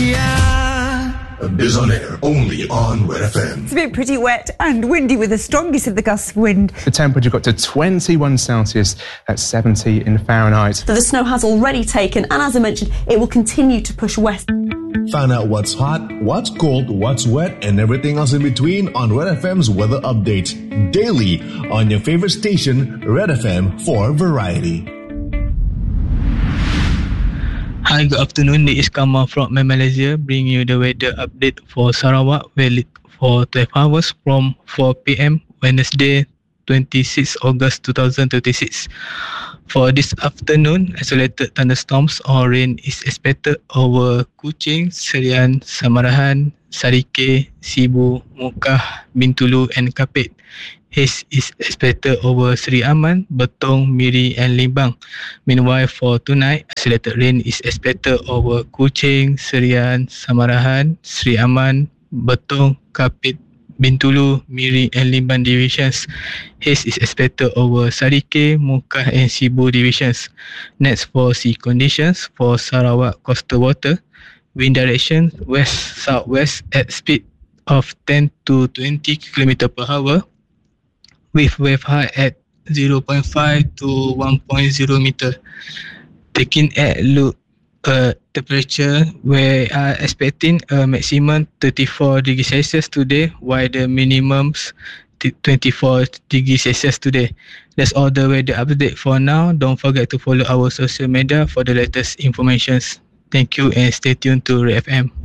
Biz on air only on Red FM. It's been pretty wet and windy with the strongest of the gusts of wind. The temperature got to 21 Celsius, that's 70 in Fahrenheit. The snow has already taken, and as I mentioned, it will continue to push west. Find out what's hot, what's cold, what's wet, and everything else in between on Red FM's weather updates daily on your favorite station, Red FM, for variety. Hi, good afternoon. This is Kamal from Malaysia, bringing you the weather update for Sarawak, valid for 12 hours from 4 p.m. Wednesday, 26 August 2026. For this afternoon, isolated thunderstorms or rain is expected over Kuching, Serian, Samarahan, Sarike, Sibu, Mukah, Bintulu and Kapit. Haze is expected over Sri Aman, Betong, Miri and Limbang. Meanwhile, for tonight, isolated rain is expected over Kuching, Serian, Samarahan, Sri Aman, Betong, Kapit, Bintulu, Miri and Limbang divisions. Haze is expected over Sarike, Mukah and Sibu divisions. Next, for sea conditions for Sarawak coastal water, wind direction west-southwest at speed of 10 to 20 km per hour. With wave height at 0.5 to 1.0 meter. Taking a look at temperature, we are expecting a maximum 34 degrees Celsius today, while the minimums 24 degrees Celsius today. That's all the weather update for now. Don't forget to follow our social media for the latest information. Thank you and stay tuned to Red FM.